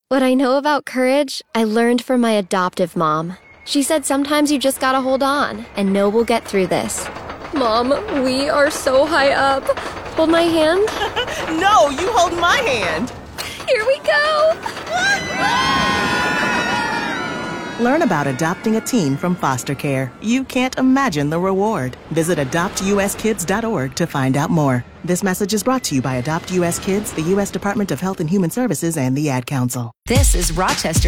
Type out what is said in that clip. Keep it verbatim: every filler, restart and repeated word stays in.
What I know about courage, I learned from my adoptive mom. She said sometimes you just gotta hold on and know we'll get through this. Mom, we are so high up. Hold my hand? No, you hold my hand. Here we go. Learn about adopting a teen from foster care. You can't imagine the reward. Visit adopt u s kids dot org to find out more. This message is brought to you by Adopt U S Kids, the U S Department of Health and Human Services, and the Ad Council. This is Rochester